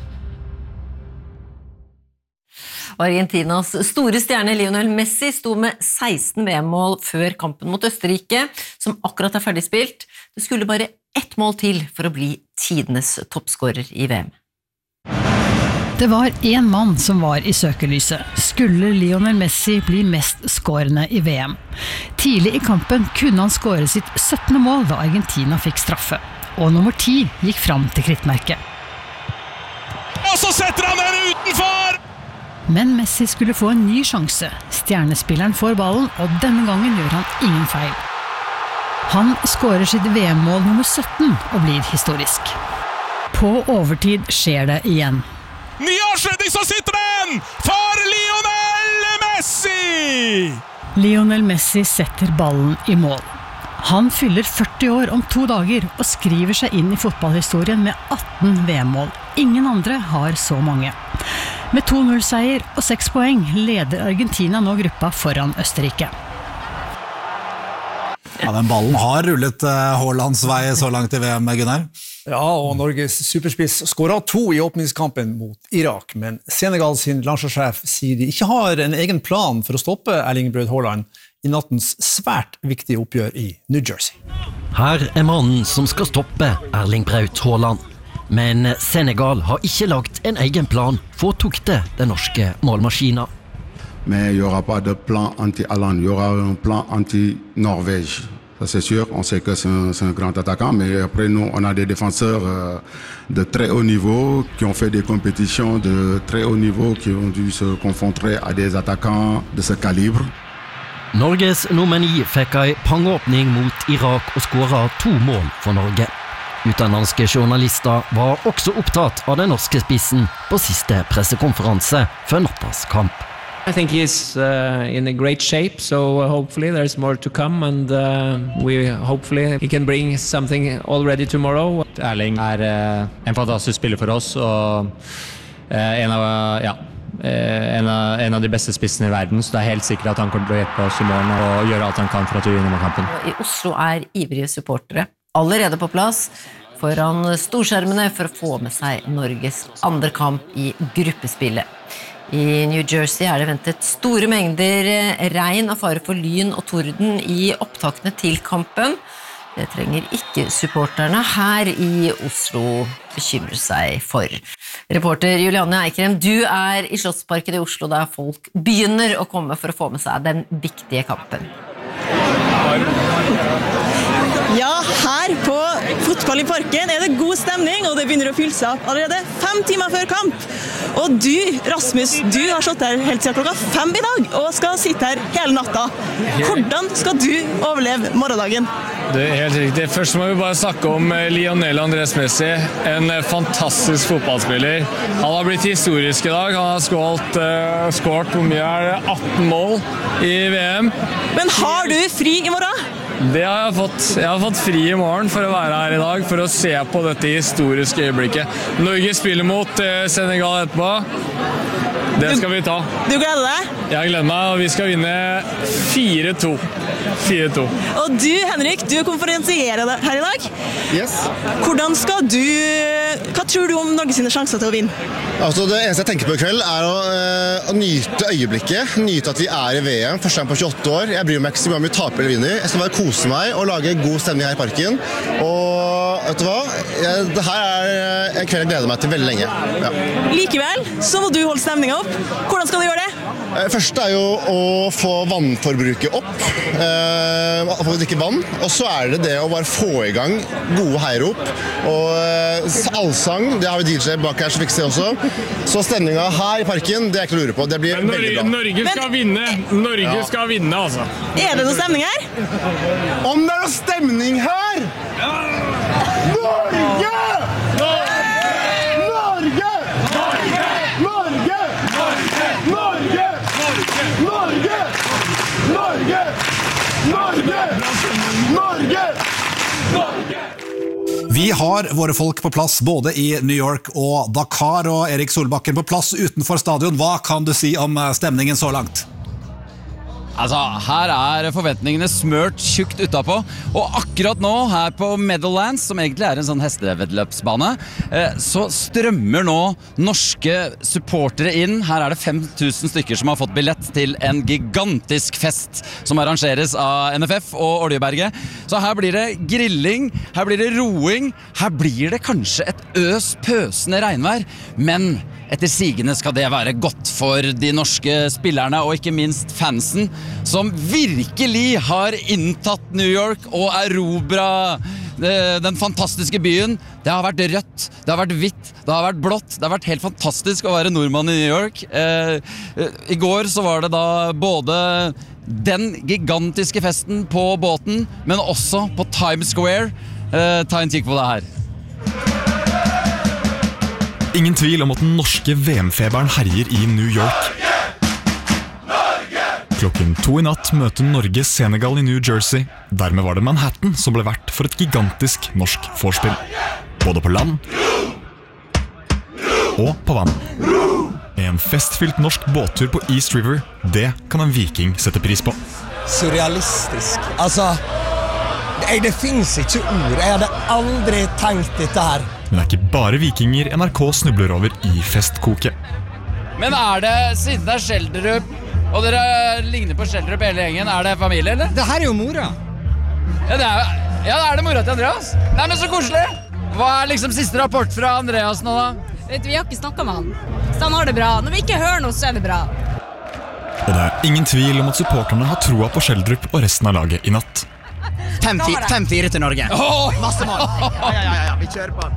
Argentinas store stjerne Lionel Messi sto med 16 VM-mål før kampen mot Østerrike, som akkurat ferdig spilt. Det skulle bare ett mål til for å bli tidenes toppskårer i VM. Det var en mann som var i søkelyset. Skulle Lionel Messi bli mest skårende i VM? Tidlig i kampen kunne han skåre sitt 17. mål da Argentina fikk straffe. Og nummer 10 gikk fram til krittmerket. Og så setter han den utenfor! Men Messi skulle få en ny sjanse. Stjernespilleren får ballen, og denne gangen gjør han ingen feil. Han skårer sitt VM-mål nummer 17 og blir historisk. På overtid skjer det igjen. Ny avslutning, så sitter den! For Lionel Messi! Lionel Messi setter ballen i mål. Han fyller 40 år om 2 dager og skriver seg inn i fotballhistorien med 18 VM-mål. Ingen andre har så mange. Med 2-0-seier og 6 poeng leder Argentina nå gruppa foran Østerrike. Ja, den ballen har rullet Haalands vei så langt i VM, Gunnar. Ja, og Norges superspiss skåret 2 i åpningskampen mot Irak, men Senegal sin landslagssjef sier de ikke har en egen plan for å stoppe Erling Braut Haaland i nattens svært viktige oppgjør i New Jersey. Her mannen som skal stoppe Erling Braut Haaland. Men Senegal har ikke lagt en egen plan for å tukte den norske målmaskinen. Mais il n'y aura pas de plan anti-Haaland, il y aura un plan anti-Norvège. Ça c'est sûr, on sait que c'est un grand attaquant, mais après nous, on a des défenseurs de très haut niveau qui ont fait des compétitions de très haut niveau, qui ont dû se confronter à des attaquants de ce calibre. Norges nummer 9 fikk en pangåpning mot Irak og skåret 2 mål for Norge. Utenlandske journalister var også opptatt av den norske spissen på siste pressekonferanse før nattas kamp. I think he's in a great shape, so hopefully there's more to come, and hopefully he can bring something already tomorrow. Erling en fantastisk spiller for oss, og en av de beste spissene i verden, så det helt sikkert at han kommer til å hjelpe oss i morgen og gjøre alt han kan for at vi vinner kampen. I Oslo ivrige supportere allerede på plass foran storskjermene for å få med seg Norges andre kamp i gruppespillet. I New Jersey det ventet store mengder regn og fare for lyn og torden i opptakene til kampen. Det trenger ikke supporterne her i Oslo bekymre seg for. Reporter Juliane Eikrem, du i Slottsparken i Oslo der folk begynner å komme for å få med seg den viktige kampen. Ja, her på Fotball i Parken det god stemning, og det begynner å fylle seg opp allerede 5 timer før kamp. Og du, Rasmus, du har stått her helt siden klokka 5 i dag, og skal sitte her hele natta. Hvordan skal du overleve morgendagen? Det helt riktig. Først må vi bare snakke om Lionel Andrés Messi, en fantastisk fotballspiller. Han har blitt historisk i dag, han har skåret hvor mye det 18 mål i VM. Men har du fri i morgen? Det har jeg fått. Jeg har fått fri i morgen for å være her i dag, for å se på dette historiske øyeblikket. Norge spiller mot Senegal etterpå. Det skal vi ta. Du gleder deg? Jeg gleder meg, og vi skal vinne 4-2. 4-2. Og du, Henrik, du konferansierer her i dag. Yes. Hvordan skal du... Hva tror du om Norge sine sjanser til å vinne? Altså, det eneste jeg tenker på i kveld å nyte øyeblikket, nyte at vi i VM, første gang på 28 år. Jeg bryr meg ikke så mye om vi taper eller vinner. Jeg skal bare kose meg og lage god stemning her i parken. Og vet du hva? Det her en kveld jeg gleder meg til veldig lenge. Ja. Likevel så må du holde stemningen opp. Hvordan skal du gjøre det? Første jo å få vannforbruket opp, få drikke vann, og så det å bare få i gang gode heiarop, og allsang, det har vi DJ bak her som fikser det også, så stemningen her i parken, det ikke å lure på, det blir veldig bra. Norge skal vinne, Norge skal vinne altså. Det noe stemning her? Om det noe stemning her! Norge! Vi har våre folk på plass både i New York og Dakar, og Erik Solbakken på plass utenfor stadion. Hva kan du si om stemningen så langt? Altså, her forventningene smørt tjukt utapå, og akkurat nå her på Meadowlands, som egentlig en sånn hestevedløpsbane, så strømmer nå norske supportere inn. Her det 5000 stykker som har fått billett til en gigantisk fest som arrangeres av NFF og Oljeberget. Så her blir det grilling, her blir det roing, her blir det kanskje et pøsende regnvær, men etter sigende skal det være godt for de norske spillerne og ikke minst fansen, som virkelig har inntatt New York og erobret den fantastiske byen. Det har vært rødt, det har vært hvitt, det har vært blått, det har vært helt fantastisk å være nordmann i New York. I går så var det da både den gigantiske festen på båten, men også på Times Square. Ta en kikk på det her. Ingen tvil om at den norske VM-feberen herjer i New York. Klokken 2 i natt møter Norge Senegal i New Jersey. Dermed var det Manhattan som ble vert for et gigantisk norsk vorspiel. Både på land og på vann. En festfylt norsk båttur på East River, det kan en viking sette pris på. Surrealistisk. Altså, det finnes ikke ord. Jeg hadde aldri tenkt dette her. Men det ikke bare vikinger NRK snubler over i festkoket. Men det, siden det Skjelderup, og dere ligner på Skjelderup hele gjengen, det familie, eller? Det her jo mora. Ja, det mora til Andreas. Nei, men så koselig! Hva liksom siste rapport fra Andreas nå da? Vet du, vi har ikke snakket med han. Så han har det bra. Når vi ikke hører noe, så det bra. Og det ingen tvil om at supporterne har troa på Skjelderup og resten av laget i natt. 5-4 til Norge. Masse mål. Ja, vi kjører på.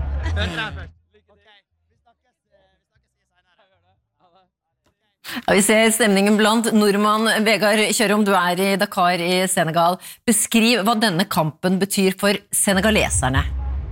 Ja, vi ser stemningen blant nordmann. Vegard Kjørom, du i Dakar i Senegal. Beskriv hva denne kampen betyr for senegaleserne.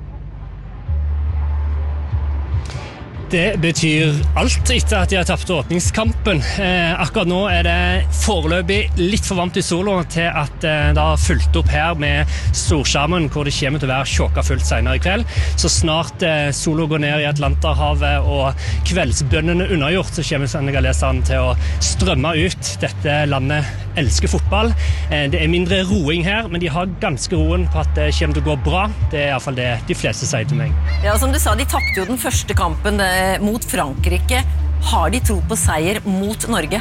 Det betyr alt etter at de har tapt åpningskampen. Akkurat nå det foreløpig litt for varmt i sola til at det har fulgt opp her med storskjermen, hvor det kommer til å være tjåka fullt senere i kveld. Så snart sola går ned i Atlanterhavet og kveldsbønnene unnagjort, så kommer senegaleserne til å strømme ut. Dette landet elsker fotball. Det mindre roing her, men de har ganske roen på at det kommer til å gå bra. Det I hvert fall det de fleste sier til meg. Ja, som du sa, de tapte jo den første kampen mot Frankrike. Har de tro på seier mot Norge?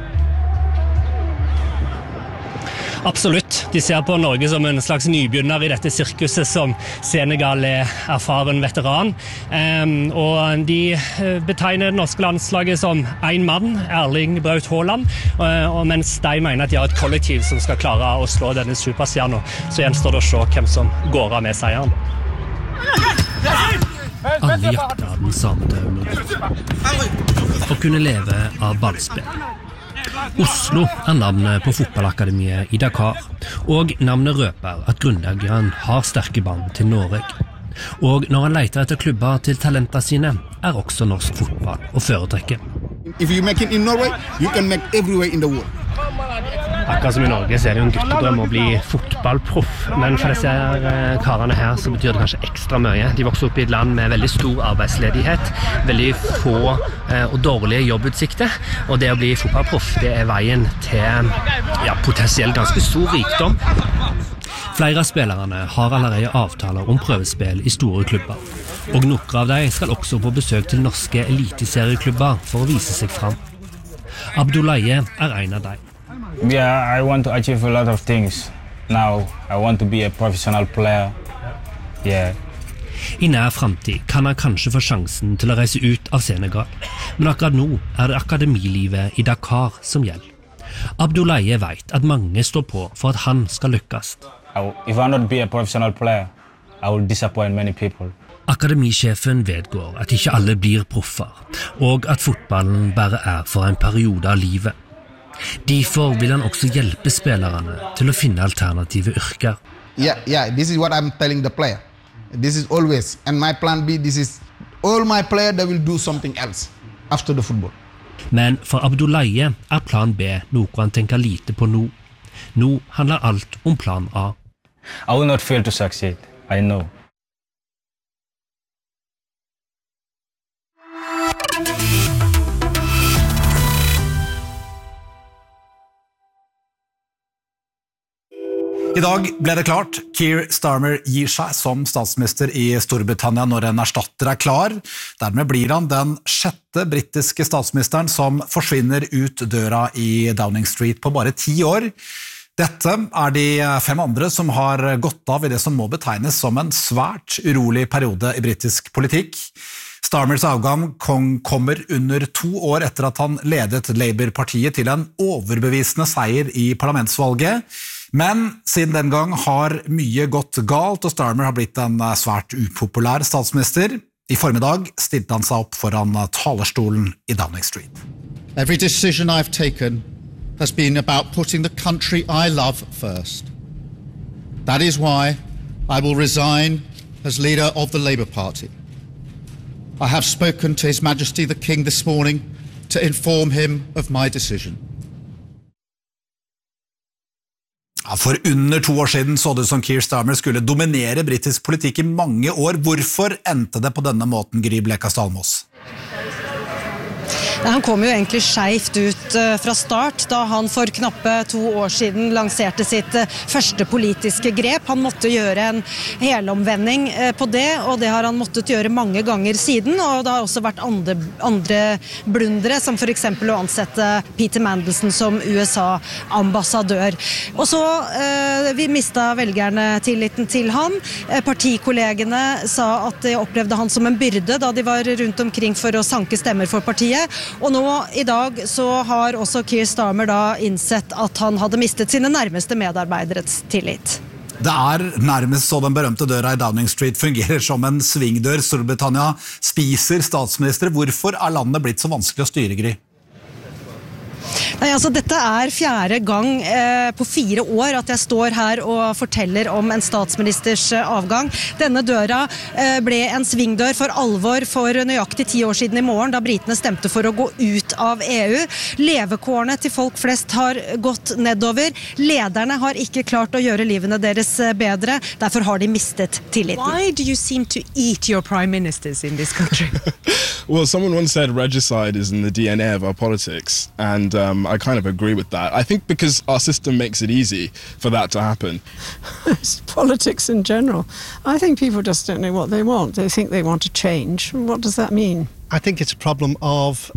Absolutt. De ser på Norge som en slags nybegynner i dette sirkuset som Senegal erfaren veteran. Og de betegner det norske landslaget som en mann, Erling Braut Haaland, mens de mener at de har et kollektiv som skal klare å slå denne superstjernen. Så gjenstår det å se hvem som går av med seieren. Alle jakter den samme drømmen. Å kunne leve av ballspill. Oslo navnet på fotballakademiet i Dakar, og navnet røper at grunnleggeren har sterke bånd til Norge. Og når han leter etter klubber til talenter sine, også norsk fotball å foretrekke. If you make it in Norway, you can make everywhere in the world. Akkurat som I Norge så det jo en guttedrøm å bli fotballproff, men for disse karene her så betyr det kanskje ekstra mye. De vokser opp I et land med veldig stor arbeidsledighet, veldig få og dårlige jobbutsikter, og det å bli fotballproff, det veien til potensielt ganske stor rikdom. Flere av spillerne har allerede avtaler om prøvespill I store klubber, og noen av dem skal også på besøk til norske eliteserieklubber for å vise seg fram. Abdoulaye en av dem. Yeah, I want to achieve a lot of things. Now, I want to be a professional player. Yeah. I nær fremtid kan han kanskje få sjansen til å reise ut av Senegal, men akkurat nå det akademilivet i Dakar som gjelder. Abdoulaye vet at mange står på for at han skal lykkes. If I not be a professional player, I will disappoint many people. Akademisjefen vedgår at ikke alle blir proffer, og at fotballen bare for en periode av livet. Derfor vil han også hjelpe spillerne til å finne alternative yrker. Yeah, this is what I'm telling the player. This is always, and my plan B, this is all my player that will do something else after the football. Men for Abdoulaye plan B noe han tenker lite på nå. Nå handler alt om plan A. I will not fail to succeed, I know. I dag ble det klart. Keir Starmer gir seg som statsminister i Storbritannia når en erstatter klar. Dermed blir han den 6. britiske statsministeren som forsvinner ut døra i Downing Street på bare 10 år. Dette de 5 andre som har gått av i det som må betegnes som en svært urolig periode i britisk politikk. Starmers avgang kommer under 2 år etter at han ledet Labour-partiet til en overbevisende seier i parlamentsvalget. Men siden den gang har mye gått galt, og Starmer har blitt en svært upopulær statsminister. I formiddag stilte han seg opp foran talerstolen i Downing Street. Every decision I've taken has been about putting the country I love first. That is why I will resign as leader of the Labour Party. I have spoken to His Majesty the King this morning to inform him of my decision. For under 2 år siden så det som Keir Starmer skulle dominere britisk politikk i mange år. Hvorfor endte det på denne måten, Gry Blekastad Almås? Han kom jo egentlig skjevt ut fra start da han for knappe 2 år siden lanserte sitt første politiske grep. Han måtte gjøre en helomvending på det, og det har han måttet gjøre mange ganger siden. Og det har også vært andre blundere, som for eksempel å ansette Peter Mandelson som USA-ambassadør. Og så vi mistet velgerne tilliten til han. Partikollegene sa at de opplevde han som en byrde da de var rundt omkring for å sanke stemmer for partiet. Og nå i dag så har også Keir Starmer da innsett at han hadde mistet sine nærmeste medarbeideres tillit. Det nærmest så den berømte døra i Downing Street fungerer som en svingdør. Storbritannia spiser statsminister. Hvorfor landet blitt så vanskelig å styre, Gry? Nei, altså dette 4. gang på 4 år at jeg står her og forteller om en statsministers avgang. Denne døra ble en svingdør for alvor for nøyaktig 10 år siden i morgen, da britene stemte for å gå ut av EU. Levekårene til folk flest har gått nedover. Lederne har ikke klart å gjøre livene deres bedre, derfor har de mistet tilliten. Why do you seem to eat your prime ministers in this country? Well, someone once said regicide is in the DNA of our politics, and I kind of agree with that. I think because our system makes it easy for that to happen. Politics in general. I think people just don't know what they want. They think they want to change. What does that mean? I think it's a problem of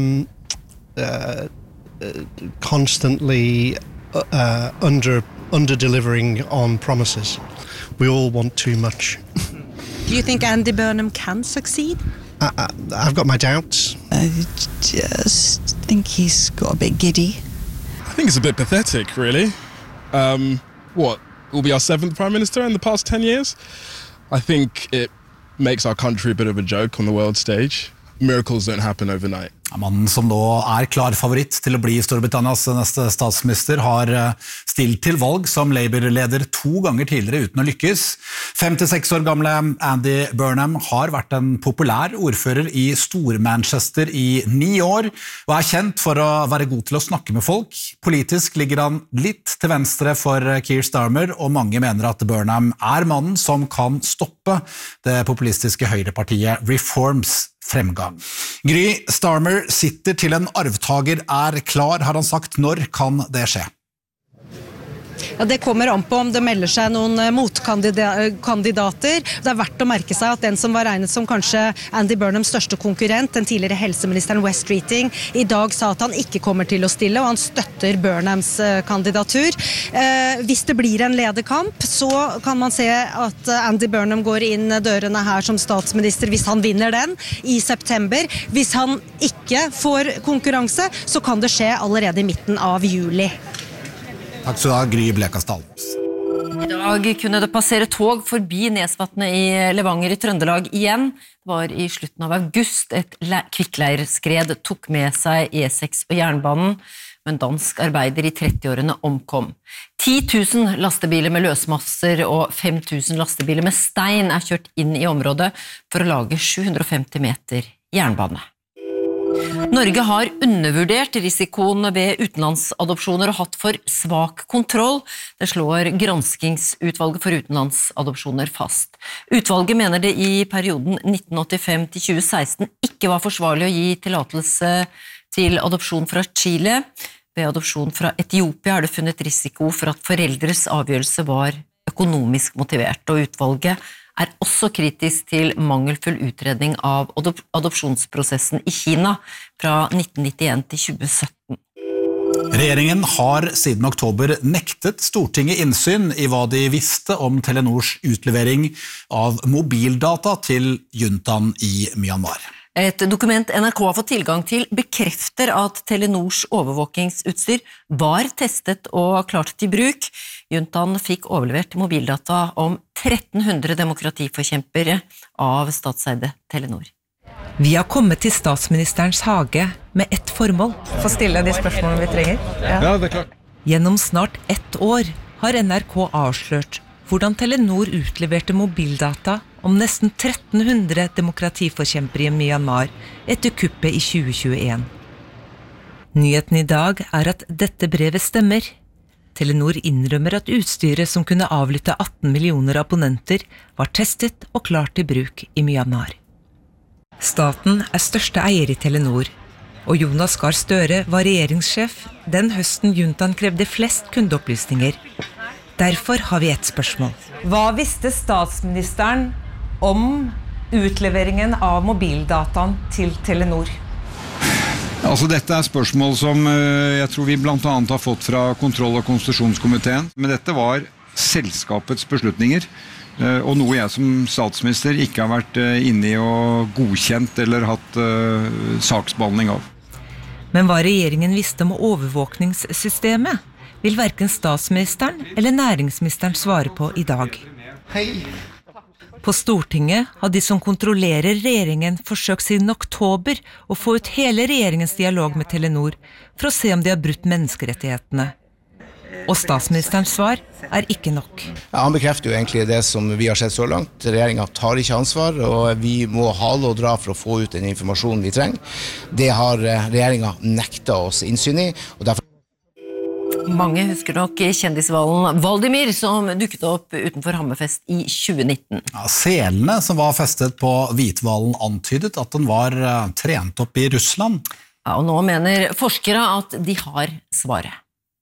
constantly under-delivering on promises. We all want too much. Do you think Andy Burnham can succeed? I've got my doubts. I just think he's got a bit giddy. I think it's a bit pathetic, really. What, will be our 7th Prime Minister in the past 10 years? I think it makes our country a bit of a joke on the world stage. Miracles don't happen overnight. Mannen som nå klar favoritt til å bli Storbritannias neste statsminister har stilt til valg som Labour-leder 2 ganger tidligere uten å lykkes. 56 år gamle Andy Burnham har vært en populær ordfører i Stor-Manchester i 9 år, og kjent for å være god til å snakke med folk. Politisk ligger han litt til venstre for Keir Starmer, og mange mener at Burnham mannen som kan stoppe det populistiske høyrepartiet Reforms fremgang. Gry, Starmer sitter til en arvtager klar, har han sagt. Når kan det skje? Ja, det kommer an på om det melder seg noen motkandidater. Det verdt å merke seg at den som var regnet som kanskje Andy Burnhams største konkurrent, den tidligere helseministeren West Streeting, i dag sa at han ikke kommer til å stille, og han støtter Burnhams kandidatur. Hvis det blir en lederkamp, så kan man se at Andy Burnham går inn dørene her som statsminister hvis han vinner den i september. Hvis han ikke får konkurranse, så kan det skje allerede i midten av juli. Takk skal du ha, Gry Blekastad. I dag kunne det passere tog forbi Nesvatnet i Levanger i Trøndelag igjen. Det var i slutten av august et kvikkleirskred tok med seg E6 og jernbanen, men dansk arbeider i 30-årene omkom. 10 000 lastebiler med løsmasser og 5 000 lastebiler med stein kjørt inn i området for å lage 750 meter jernbane. Norge har undervurdert risikoen ved utenlandsadopsjoner og hatt for svak kontroll. Det slår granskingsutvalget for utenlandsadopsjoner fast. Utvalget mener det i perioden 1985 til 2016 ikke var forsvarlig å gi tillatelse til adopsjon fra Chile. Ved adopsjon fra Etiopia det funnet risiko for at foreldres avgjørelse var økonomisk motivert, og utvalget også kritisk til mangelfull utredning av adopsjonsprosessen i Kina fra 1991 til 2017. Regjeringen har siden oktober nektet Stortinget innsyn i hva de visste om Telenors utlevering av mobildata til juntaen i Myanmar. Et dokument NRK har fått tilgang til bekrefter at Telenors overvåkingsutstyr var testet og klart til bruk. Juntaen fikk overlevert mobildata om 1300 demokratiforkjempere av statseide Telenor. Vi har kommet til statsministerens hage med ett formål. Få stille de spørsmålene vi trenger. Ja, det klart. Gjennom snart 1 år har NRK avslørt hvordan Telenor utleverte mobildata om nesten 1300 demokratiforkjempere i Myanmar etter kuppet i 2021. Nyheten i dag at dette brevet stemmer. Telenor innrømmer at utstyret som kunne avlytte 18 millioner abonnenter var testet og klart til bruk i Myanmar. Staten største eier i Telenor, og Jonas Gahr Støre var regjeringssjef den høsten juntaen krevde flest kundeopplysninger. Derfor har vi et spørsmål. Hva visste statsministeren om utleveringen av mobildataen til Telenor? Altså, dette spørsmål som jeg tror vi blant annet har fått fra kontroll- og konstitusjonskomiteen, men dette var selskapets beslutninger, og noe jeg som statsminister ikke har vært inne i og godkjent eller hatt saksbehandling av. Men hva regjeringen visste om overvåkningssystemet, vil hverken statsministeren eller næringsministeren svare på i dag. Hei. På Stortinget har de som kontrollerer regjeringen forsøkt siden oktober å få ut hele regjeringens dialog med Telenor for å se om de har brutt menneskerettighetene. Og statsministerens svar ikke nok. Ja, han bekrefter jo egentlig det som vi har sett så langt. Regjeringen tar ikke ansvar, og vi må hale og dra for å få ut den informasjonen vi trenger. Det har regjeringen nektet oss innsyn i, og derfor Mange husker nok kjendishvalen Valdimir som dukket opp utenfor Hammerfest i 2019. Ja, selene som var festet på Hvithvalen antydet at den var trent opp i Russland. Ja, og nå mener forskere at de har svaret.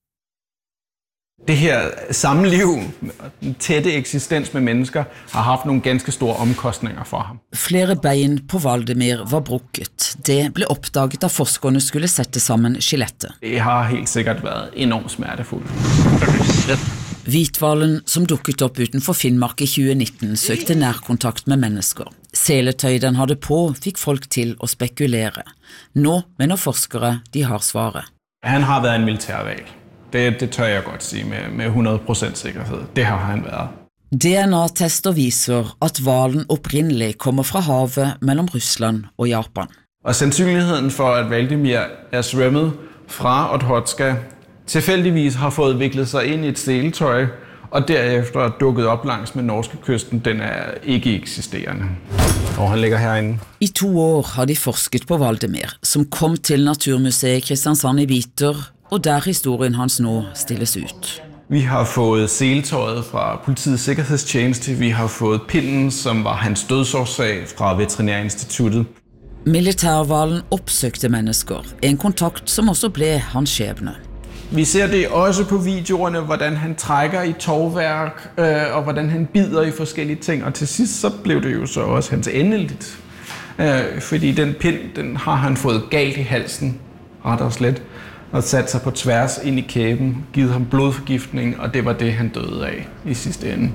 Det her samliv, den tætte eksistens med mennesker, har haft nogle ganske store omkostninger for ham. Flere bein på Valdimir var brukket. Det ble oppdaget da forskerne skulle sette sammen skjelettet. Det har helt sikkert vært enormt smertefullt. Hvithvalen som dukket opp utenfor Finnmark i 2019 søkte nærkontakt med mennesker. Seletøy den hadde på fikk folk til å spekulere. Nå mener forskere de har svaret. Han har vært en militærhval. Det tør jeg godt si med 100% sikkerhet. Det har han været. DNA-tester viser at hvalen opprinnelig kommer fra havet mellom Russland og Japan. Og sannsynligheden for at Valdimir svømmet fra Okhotska tilfældigvis har fået viklet seg inn i et seletøy og derefter dukket opp langs med norskekysten, den ikke eksisterende. Og han ligger herinde. I 2 år har de forsket på Valdimir, som kom til Naturmuseet Kristiansand i Hviter, og der historien hans nå stilles ut. Vi har fået seletøjet fra politiets sikkerhedstjeneste, vi har fået pinden, som var hans dødsårsag fra Veterinærinstituttet. Militærhvalen oppsøkte mennesker, en kontakt som også ble hans skjebne. Vi ser det også på videoerne, hvordan han trækker i tovværk, og hvordan han bider i forskellige ting. Og til sidst så blev det jo så også hans endeligt. Fordi den pind, den har han fået galt i halsen, ret og slet, og sat sig på tværs ind i kæben, givet ham blodforgiftning, og det var det, han døde af i sidste ende.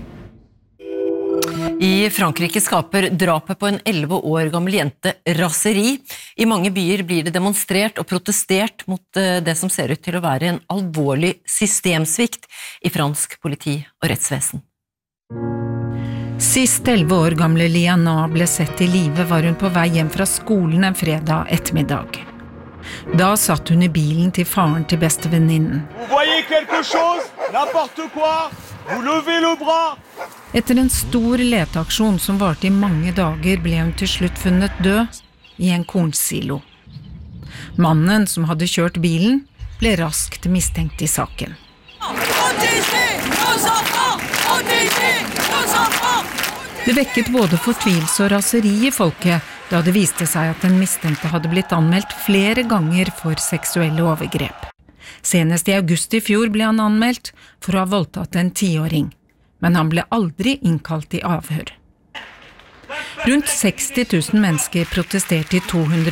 I Frankrike skaper drapet på en 11 år gammel jente raseri. I mange byer blir det demonstrert og protestert mot det som ser ut til å være en alvorlig systemsvikt i fransk politi og rettsvesen. Sist 11 år gamle Liana ble sett i live var hun på vei hjem fra skolen en fredag ettermiddag. Da satt hun i bilen til faren til bestevenninnen. Etter en stor leteaksjon som varte i mange dager ble hun til slutt funnet død i en kornsilo. Mannen som hadde kjørt bilen ble raskt mistenkt i saken. Det vekket både fortvilelse og raseri i folket da det viste seg at den mistenkte hadde blitt anmeldt flere ganger for seksuelle overgrep. Senest i august i fjor ble han anmeldt for å ha voldtatt en 10-åring, men han ble aldri innkalt i avhør. Rundt 60 000 mennesker protesterte i 200